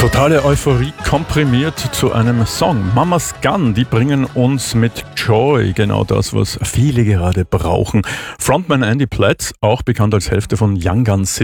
Totale Euphorie komprimiert zu einem Song. Mama's Gun, die bringen uns mit Joy genau das, was viele gerade brauchen. Frontman Andy Platz, auch bekannt als Hälfte von Young Guns